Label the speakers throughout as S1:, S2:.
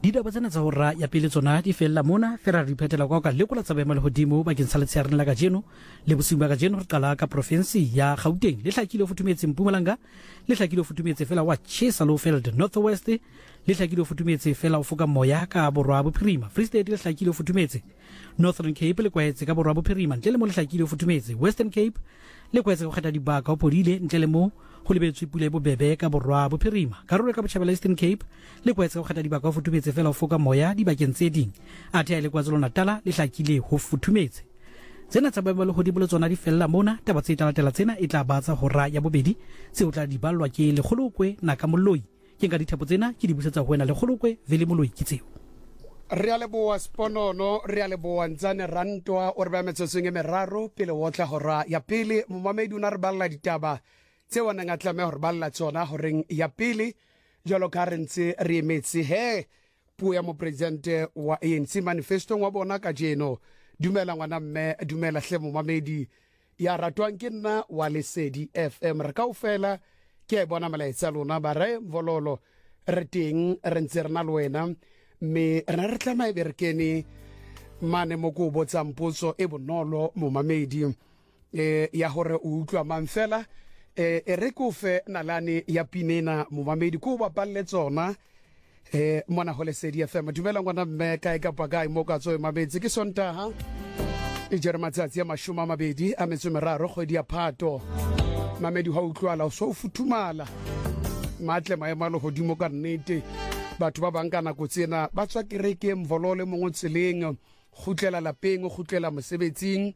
S1: Didaba tsena tsa hora ya pele tsona di fella mona fera re iphetela kwa lekola tsa boemo le hodimo bakeng sa letshehare la kajeno le bosiung ba kajeno re qala ka province ya Gauteng le hlakile ho futumetse Mpumalanga le hlakile ho futumetse fela wa Chesa Lowveld Northwest le hlakile ho futumetse fela ho foka moya ka borwa bophirima. Free State le hlakile ho futumetse Northern Cape le kwaetse ka borwa bophirima ntle le mo le hlakile ho futumetse Western Cape le kwaetse go kgetha dibaka ho podile ntle le mo go lebetswe pula e bobebe ka borwa bophirima. Karolo ka botjhabela Eastern Cape le kwaetse go kgetha dibaka ho futumetse fela ho foka moya dibakeng tse ding athe le KwaZulu-Natal le hlakile ho futumetse. Tsena tsa boemo le hodimo le tsona di fella mona. Taba tse talatela tsena e tla batsa hora ya bobedi tse o tla di ballwa ke Lekgolokwe Naka Moloi ke nka dithapo tsena ke di busetsa ho wena Lekgolokwe Vele Moloi ke tseo.
S2: Re a leboa Sponono, re a leboa Ntsane Rantwa o re ba metsotso e meraro pele o tla hora ya pele. Momamedi o na re balla ditaba tse wa nang a tlameha hore balla tsona horeng ya pele jalo ka re ntse re emetse he puo ya mopresidente wa ANC manifesto wa bona ka jeno. Dumela ngwana mme, dumela hle momamedi ya ratwang ke nna wa Lesedi FM. Re kaofela ke bona melaetsa lona ba re Mvololo re teng re ntse re na le wena me re re tlama e berekene mane mo go botsa mpotso e bonolo momamedi ya hore o utlwa mang fela re ko fe nalane ya pinena momamedi ko ba palle tsona mona ho Lesedi FM. Dumela ngwana mme kae ka pakai mo ka tsoe mabetse ke Sontaha e jere matsatsi ya mashoma mabedi a metsomeraro kgwedi ya Phato. Mamedi ha utlwala o so futhumala matle maemo le hodimo ka nnete batho ba bang ka nako tsena ba tswa kereke Mvololo mo ngotseleng khutlela lapeng khutlela mosebetsing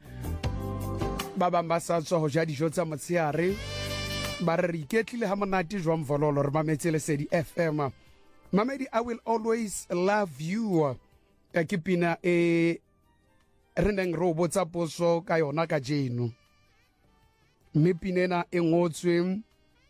S2: ba bang ba sa tswa ho ja dijo tsa motsheare ba re iketlile ha monate jwa Mvololo re mametse Lesedi FM. Mamedi, I will always love you. Ke pina re neng ro botsa potso ka yona ka jeno mme pinena e ngotswe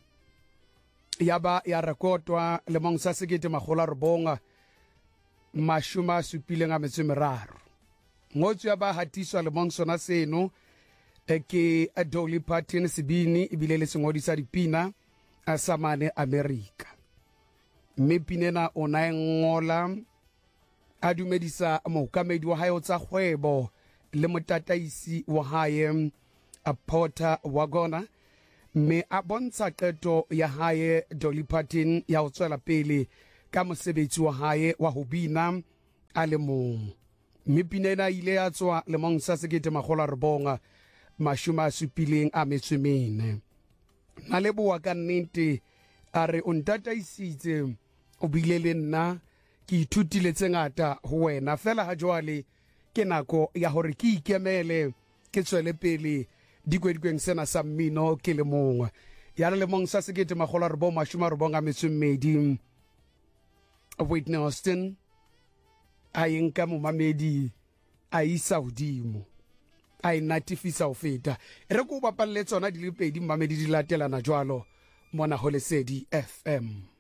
S2: ya ba ya rekotwa le mong sa sekete magola re bonga mashuma supileng a metsemeraro ngotswe ya ba hatiswa le mong sona seno ke Dolly Parton Sibini ibile le sengodisa dipina a samane America mme pinena ona ngola a dumedisa mookamedi wa hae o tsa kgwebo le motataisi wa hae a Porter Wagona mme a bontsha qeto ya hae Dolly Parton ya ho tswela pele ka mosebetsi wa hae wa ho bina a le mong mme pinena ile ya tswa le mong sa sekete magola re bonga mashuma supileng a metswemene na le boa ka nnete a re o ntataisitse o bile le nna ke ithutile tse ngata ho wena fela ha jwale ke nako ya hore ke ikemele ke tswele pele dikwedikweng sena sa mmino ke le mongwe ya le mong sa sekete magola re bo mashuma re bonga metswemedi Whitney Austin a inka momamedi a isa hodimo a inatifisa ho feta re go bapalle tsona di le pedi momamedi di latelana jwalo mona ho Lesedi FM.